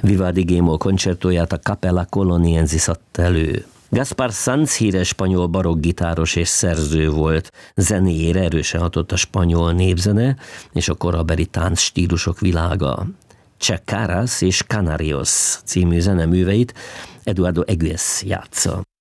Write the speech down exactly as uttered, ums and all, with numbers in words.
Vivaldi Gémol koncertóját a Capella Coloniensis adta elő. Gaspar Sanz híres spanyol barokkgitáros és szerző volt. Zenéjére erősen hatott a spanyol népzene és a korabeli tánc stílusok világa. Chacaras és Canarios című zeneműveit Eduardo Egues játsza.